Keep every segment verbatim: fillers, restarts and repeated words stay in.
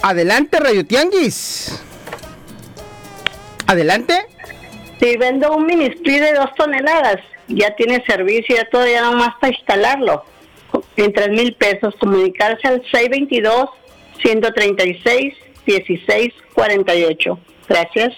Adelante, Radio Tianguis. Adelante. Sí, vendo un mini split de dos toneladas. Ya tiene servicio, ya todavía no más para instalarlo. En tres mil pesos. Comunicarse al seis veintidós, ciento treinta y seis, dieciséis cuarenta y ocho. Gracias.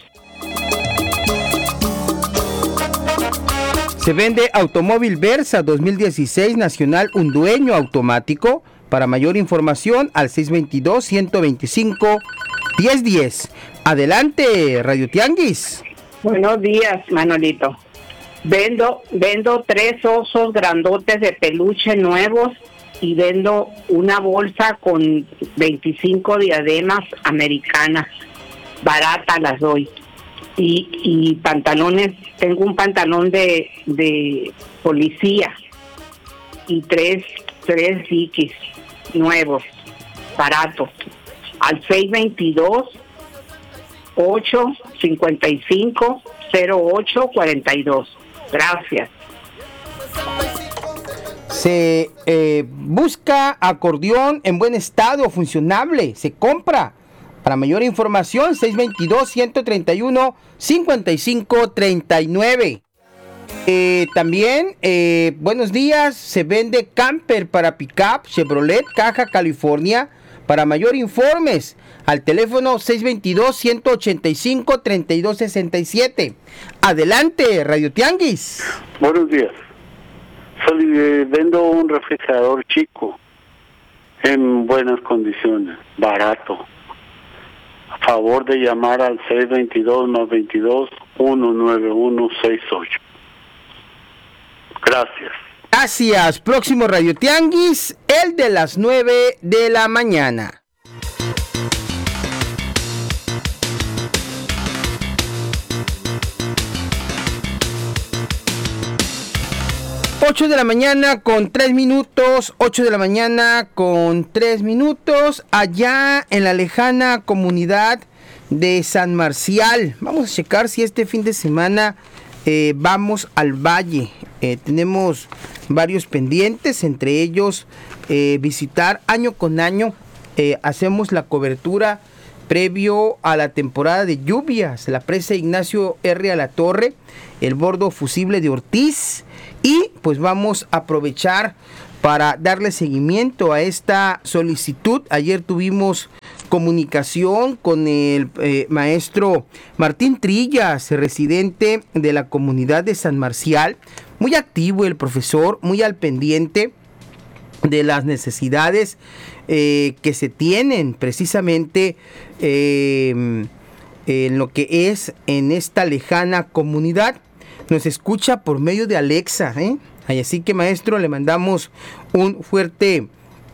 Se vende automóvil Versa dos mil dieciséis nacional, un dueño automático. Para mayor información al seis veintidós, ciento veinticinco, diez diez. Adelante, Radio Tianguis. Buenos días, Manolito. Vendo, vendo tres osos grandotes de peluche nuevos y vendo una bolsa con veinticinco diademas americanas. Baratas las doy. Y, y pantalones, tengo un pantalón de, de policía y tres, tres dikis nuevos, baratos, al seis veintidós, ocho cincuenta y cinco, cero ocho cuarenta y dos. Gracias. Se eh, busca acordeón en buen estado, funcionable, se compra. Para mayor información, seis veintidós, ciento treinta y uno, cincuenta y cinco treinta y nueve. Eh, también, eh, buenos días, se vende camper para pickup Chevrolet Caja California. Para mayor informes, al teléfono seis veintidós, ciento ochenta y cinco, treinta y dos sesenta y siete. Adelante, Radio Tianguis. Buenos días. Soy, eh, vendo un refrigerador chico en buenas condiciones, barato. A favor de llamar al seis veintidós, más veintidós, uno nueve uno seis ocho. Gracias. Gracias. Próximo Radio Tianguis, el de las nueve de la mañana. ocho de la mañana con tres minutos, ocho de la mañana con tres minutos, allá en la lejana comunidad de San Marcial. Vamos a checar si este fin de semana eh, vamos al valle. Eh, tenemos varios pendientes, entre ellos eh, visitar año con año, eh, hacemos la cobertura previo a la temporada de lluvias, la presa Ignacio R. Alatorre, el bordo fusible de Ortiz, y pues vamos a aprovechar para darle seguimiento a esta solicitud. Ayer tuvimos comunicación con el eh, maestro Martín Trillas, residente de la comunidad de San Marcial. Muy activo el profesor, muy al pendiente de las necesidades eh, que se tienen precisamente eh, en lo que es en esta lejana comunidad. Nos escucha por medio de Alexa, ¿eh? Así que, maestro, le mandamos un fuerte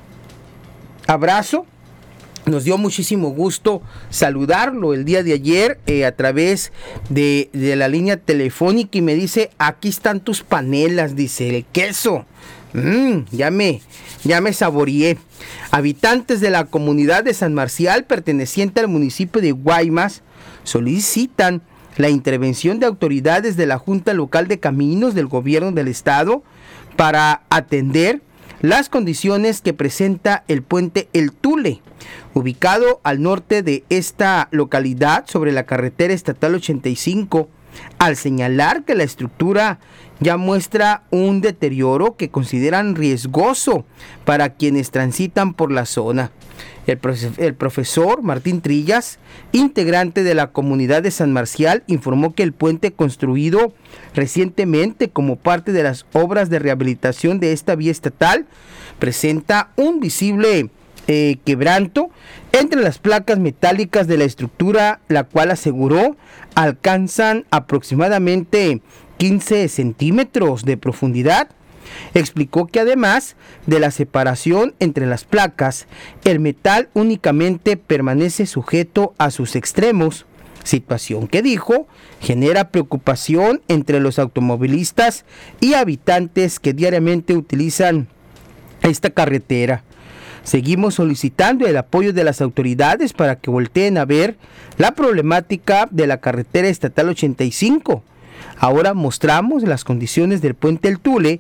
abrazo. Nos dio muchísimo gusto saludarlo el día de ayer eh, a través de, de la línea telefónica, y me dice, aquí están tus panelas, dice, el queso. Mm, ya me, ya me saboreé. Habitantes de la comunidad de San Marcial, perteneciente al municipio de Guaymas, solicitan la intervención de autoridades de la Junta Local de Caminos del Gobierno del Estado para atender las condiciones que presenta el puente El Tule, ubicado al norte de esta localidad sobre la carretera estatal ochenta y cinco, al señalar que la estructura ya muestra un deterioro que consideran riesgoso para quienes transitan por la zona. El, profe- el profesor Martín Trillas, integrante de la comunidad de San Marcial, informó que el puente construido recientemente como parte de las obras de rehabilitación de esta vía estatal presenta un visible eh, quebranto entre las placas metálicas de la estructura, la cual aseguró alcanzan aproximadamente quince centímetros de profundidad. Explicó que además de la separación entre las placas, el metal únicamente permanece sujeto a sus extremos, situación que dijo genera preocupación entre los automovilistas y habitantes que diariamente utilizan esta carretera. Seguimos solicitando el apoyo de las autoridades para que volteen a ver la problemática de la carretera estatal ochenta y cinco. Ahora mostramos las condiciones del puente El Tule,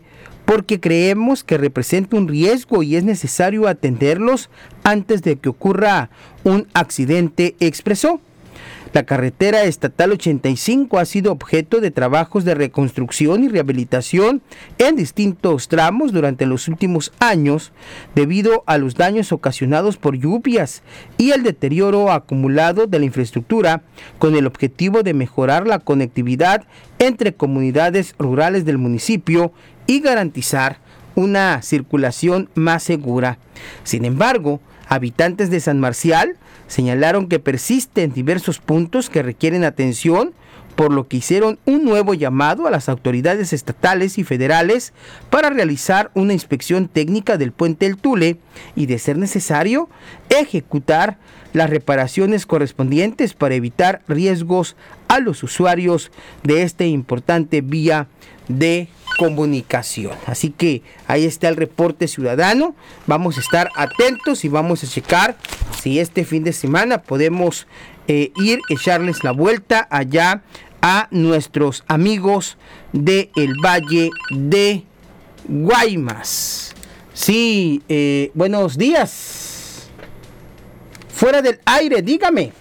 porque creemos que representa un riesgo y es necesario atenderlos antes de que ocurra un accidente, expresó. La carretera estatal ochenta y cinco ha sido objeto de trabajos de reconstrucción y rehabilitación en distintos tramos durante los últimos años debido a los daños ocasionados por lluvias y el deterioro acumulado de la infraestructura, con el objetivo de mejorar la conectividad entre comunidades rurales del municipio y garantizar una circulación más segura. Sin embargo, habitantes de San Marcial señalaron que persisten diversos puntos que requieren atención, por lo que hicieron un nuevo llamado a las autoridades estatales y federales para realizar una inspección técnica del puente El Tule y, de ser necesario, ejecutar las reparaciones correspondientes para evitar riesgos a los usuarios de esta importante vía de comunicación. Así que ahí está el reporte ciudadano. Vamos a estar atentos y vamos a checar si este fin de semana podemos eh, ir, echarles la vuelta allá a nuestros amigos de el Valle de Guaymas. Sí, eh, buenos días. Fuera del aire, dígame.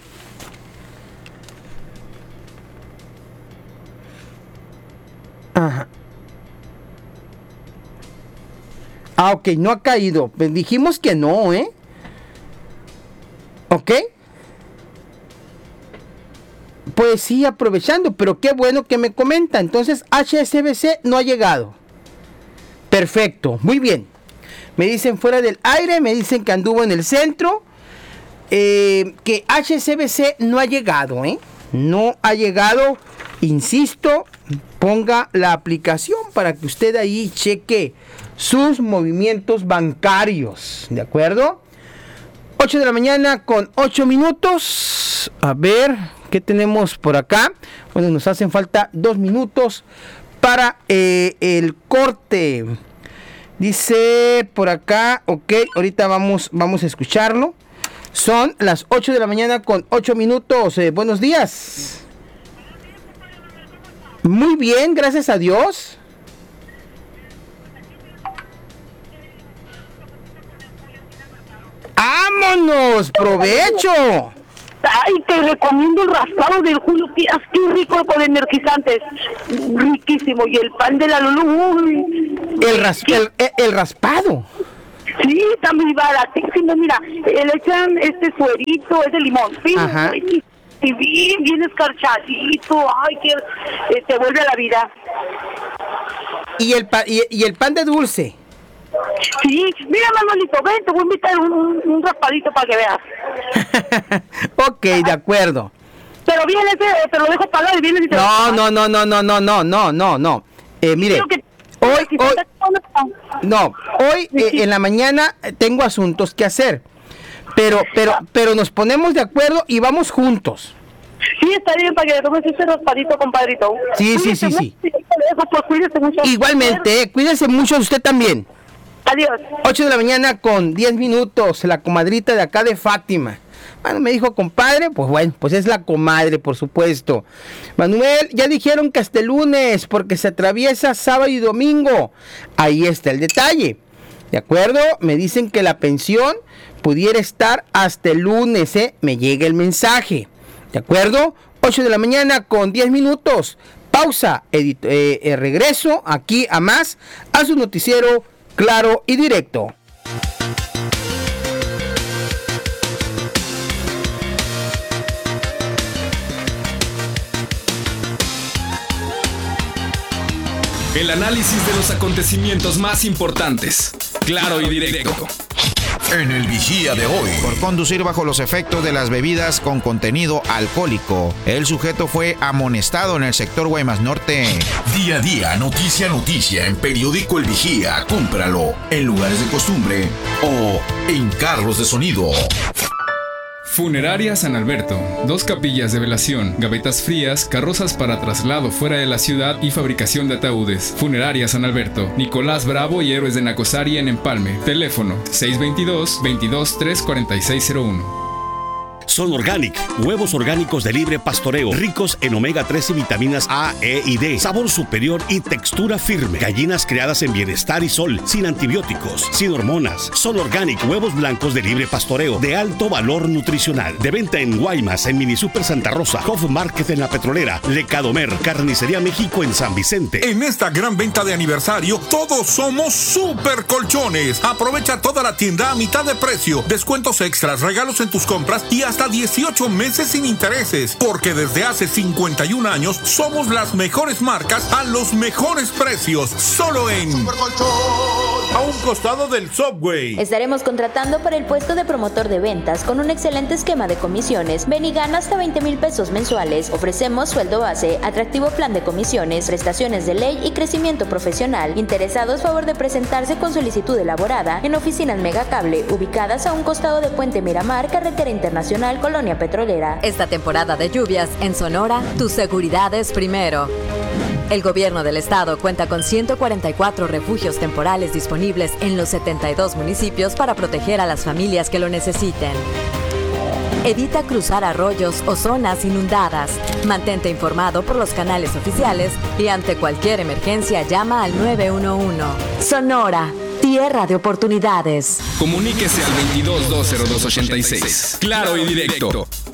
Ajá. Ah, ok, no ha caído. Pues dijimos que no, ¿eh? ¿Ok? Pues sí, aprovechando, pero qué bueno que me comenta. Entonces, H S B C no ha llegado. Perfecto, muy bien. Me dicen fuera del aire, me dicen que anduvo en el centro. Eh, que H S B C no ha llegado, ¿eh? No ha llegado, insisto, ponga la aplicación para que usted ahí cheque sus movimientos bancarios, ¿de acuerdo? ocho de la mañana con ocho minutos. A ver, ¿qué tenemos por acá? Bueno, nos hacen falta dos minutos para eh, el corte. Dice por acá, ok, ahorita vamos, vamos a escucharlo. Son las ocho de la mañana con ocho minutos. Eh, buenos días. Muy bien, gracias a Dios. ¡Vámonos! ¡Provecho! Ay, te recomiendo el raspado del Julio Díaz, qué rico con energizantes, riquísimo. Y el pan de la Lulú, uy, el, ras el, el, el raspado. Sí, está muy baratísimo. Mira, le echan este suerito, es de limón, sí, ajá, y bien, bien escarchadito. Ay, que eh, te vuelve a la vida. ¿Y el, pa y, y el pan de dulce? Sí, mira, Manolito, ven, te voy a invitar un, un, un raspadito para que veas. Ok, de acuerdo. Pero vienes, eh, te lo dejo para y vienes y te no, no, no, no, no, no, no, no, no, no. Eh, mire, que, hoy, hoy, no, hoy eh, en la mañana tengo asuntos que hacer, pero, pero, pero nos ponemos de acuerdo y vamos juntos. Sí, está bien, para que le tomes ese raspadito, compadrito. Sí, sí, sí, sí. Pues cuídese mucho. Igualmente, eh, cuídese mucho usted también. Adiós. ocho de la mañana con diez minutos, la comadrita de acá de Fátima. Bueno, me dijo compadre, pues bueno, pues es la comadre, por supuesto. Manuel, ya dijeron que hasta el lunes, porque se atraviesa sábado y domingo. Ahí está el detalle, ¿de acuerdo? Me dicen que la pensión pudiera estar hasta el lunes, ¿eh? Me llega el mensaje, ¿de acuerdo? ocho de la mañana con diez minutos. Pausa, eh, eh, regreso aquí a más, a su noticiero claro y directo. El análisis de los acontecimientos más importantes, claro y directo. En el Vigía de hoy. Por conducir bajo los efectos de las bebidas con contenido alcohólico, el sujeto fue amonestado en el sector Guaymas Norte. Día a día, noticia a noticia, en Periódico El Vigía. Cómpralo en lugares de costumbre o en carros de sonido. Funeraria San Alberto. Dos capillas de velación, gavetas frías, carrozas para traslado fuera de la ciudad y fabricación de ataúdes. Funeraria San Alberto. Nicolás Bravo y Héroes de Nacosari en Empalme. Teléfono seis dos dos, veintidós, tres cuarenta y seis cero uno. Son Organic, huevos orgánicos de libre pastoreo, ricos en omega tres y vitaminas A, E y D, sabor superior y textura firme. Gallinas criadas en bienestar y sol, sin antibióticos, sin hormonas. Son Organic, huevos blancos de libre pastoreo, de alto valor nutricional. De venta en Guaymas, en Mini Super Santa Rosa, Hof Market en La Petrolera, Lecadomer, Carnicería México en San Vicente. En esta gran venta de aniversario, todos somos Super Colchones. Aprovecha toda la tienda a mitad de precio, descuentos extras, regalos en tus compras y hasta dieciocho meses sin intereses. Porque desde hace cincuenta y un años somos las mejores marcas a los mejores precios. Solo en Super Colchón, a un costado del Subway. Estaremos contratando para el puesto de promotor de ventas con un excelente esquema de comisiones. Ven y gana hasta veinte mil pesos mensuales. Ofrecemos sueldo base, atractivo plan de comisiones, prestaciones de ley y crecimiento profesional. Interesados, favor de presentarse con solicitud elaborada en oficinas Megacable, ubicadas a un costado de Puente Miramar, Carretera Internacional, Colonia Petrolera. Esta temporada de lluvias en Sonora, tu seguridad es primero. El gobierno del estado cuenta con ciento cuarenta y cuatro refugios temporales disponibles en los setenta y dos municipios para proteger a las familias que lo necesiten. Evita cruzar arroyos o zonas inundadas. Mantente informado por los canales oficiales y ante cualquier emergencia llama al nueve uno uno. Sonora, tierra de oportunidades. Comuníquese al veintidós dos cero dos ochenta y seis. Claro y directo.